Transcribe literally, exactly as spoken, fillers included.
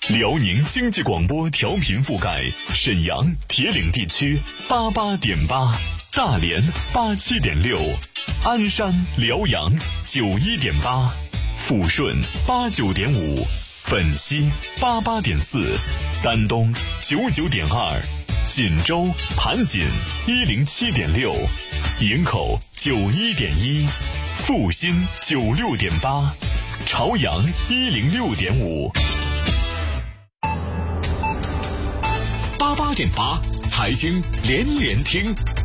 辽宁经济广播调频覆盖沈阳、铁岭地区八八点八，大连八七点六，鞍山、辽阳九一点八，抚顺八九点五，本溪八八点四，丹东九九点二，锦州、盘锦一零七点六，营口九一点一，阜新九六点八，朝阳一零六点五。八八点八，财经连连听。